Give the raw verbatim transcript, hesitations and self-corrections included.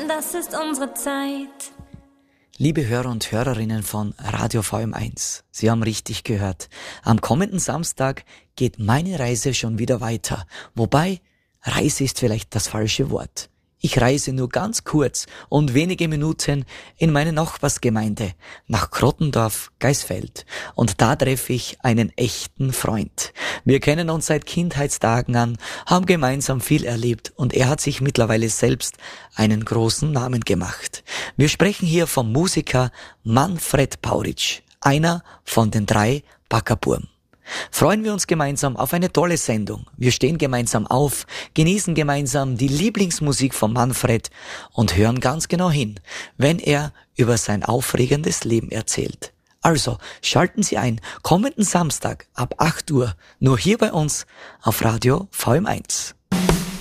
denn das ist unsere Zeit. Liebe Hörer und Hörerinnen von Radio V M eins, Sie haben richtig gehört. Am kommenden Samstag geht meine Reise schon wieder weiter. Wobei, Reise ist vielleicht das falsche Wort. Ich reise nur ganz kurz und wenige Minuten in meine Nachbarsgemeinde nach Krottendorf-Geisfeld. Und da treffe ich einen echten Freund. Wir kennen uns seit Kindheitstagen an, haben gemeinsam viel erlebt und er hat sich mittlerweile selbst einen großen Namen gemacht. Wir sprechen hier vom Musiker Manfred Pauritsch, einer von den drei Backerburm. Freuen wir uns gemeinsam auf eine tolle Sendung. Wir stehen gemeinsam auf, genießen gemeinsam die Lieblingsmusik von Manfred und hören ganz genau hin, wenn er über sein aufregendes Leben erzählt. Also, schalten Sie ein, kommenden Samstag ab acht Uhr, nur hier bei uns auf Radio V M eins.